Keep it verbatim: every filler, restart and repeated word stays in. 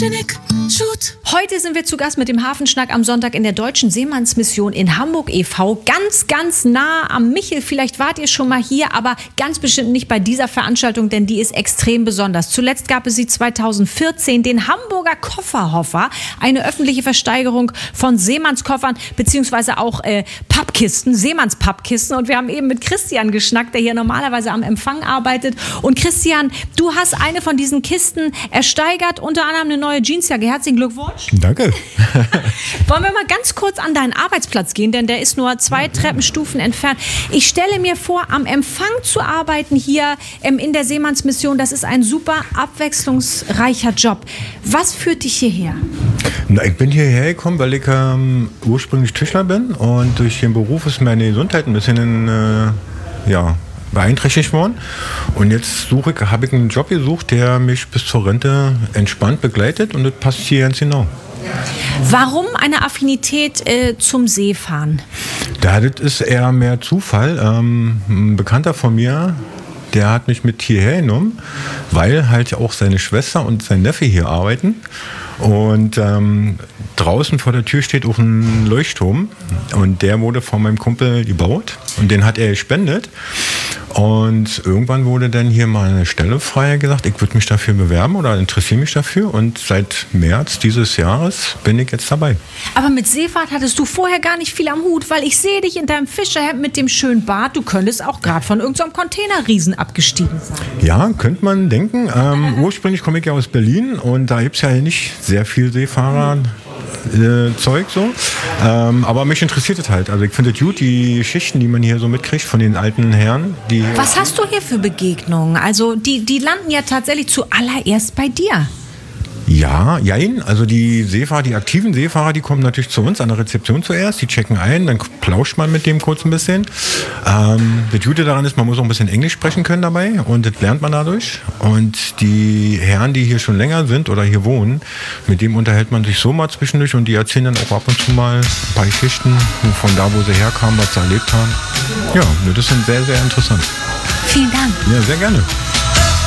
Titanic, shoot. Heute sind wir zu Gast mit dem Hafenschnack am Sonntag in der Deutschen Seemannsmission in Hamburg e V Ganz, ganz nah am Michel. Vielleicht wart ihr schon mal hier, aber ganz bestimmt nicht bei dieser Veranstaltung, denn die ist extrem besonders. Zuletzt gab es sie zweitausendvierzehn, den Hamburger Kofferhoffer. Eine öffentliche Versteigerung von Seemannskoffern, beziehungsweise auch äh, Pappkisten, Seemannspappkisten. Und wir haben eben mit Christian geschnackt, der hier normalerweise am Empfang arbeitet. Und Christian, du hast eine von diesen Kisten ersteigert, unter anderem eine neue Jeansjacke. Herzlichen Glückwunsch. Danke. Wollen wir mal ganz kurz an deinen Arbeitsplatz gehen, denn der ist nur zwei Treppenstufen entfernt. Ich stelle mir vor, am Empfang zu arbeiten hier ähm, in der Seemannsmission, das ist ein super abwechslungsreicher Job. Was führt dich hierher? Na, ich bin hierher gekommen, weil ich ähm, ursprünglich Tischler bin und durch den Beruf ist meine Gesundheit ein bisschen äh, ja, beeinträchtigt worden. Und jetzt suche ich, habe ich einen Job gesucht, der mich bis zur Rente entspannt begleitet, und das passt hier ganz genau. Warum eine Affinität äh, zum Seefahren? Da, das ist eher mehr Zufall. Ähm, ein Bekannter von mir, der hat mich mit hierher genommen, weil halt auch seine Schwester und sein Neffe hier arbeiten. Und ähm, draußen vor der Tür steht auch ein Leuchtturm, und der wurde von meinem Kumpel gebaut und den hat er gespendet. Und irgendwann wurde dann hier mal eine Stelle frei, gesagt, ich würde mich dafür bewerben oder interessiere mich dafür, und seit März dieses Jahres bin ich jetzt dabei. Aber mit Seefahrt hattest du vorher gar nicht viel am Hut, weil ich sehe dich in deinem Fischerhemd mit dem schönen Bart. Du könntest auch gerade von irgendeinem Containerriesen abgestiegen sein. Ja, könnte man denken. Ähm, ursprünglich komme ich ja aus Berlin, und da gibt es ja nicht sehr viel Seefahrer. Äh, Zeug so. Ähm, aber mich interessiert es halt. Also ich finde es gut, die Geschichten, die man hier so mitkriegt von den alten Herren. Die Was hast du hier für Begegnungen? Also die, die landen ja tatsächlich zuallererst bei dir. Ja, jein. Also die Seefahrer, die aktiven Seefahrer, die kommen natürlich zu uns an der Rezeption zuerst. Die checken ein, dann plauscht man mit dem kurz ein bisschen. Ähm, das Gute daran ist, man muss auch ein bisschen Englisch sprechen können dabei, und das lernt man dadurch. Und die Herren, die hier schon länger sind oder hier wohnen, mit dem unterhält man sich so mal zwischendurch, und die erzählen dann auch ab und zu mal ein paar Geschichten von da, wo sie herkamen, was sie erlebt haben. Ja, das ist sehr, sehr interessant. Vielen Dank. Ja, sehr gerne.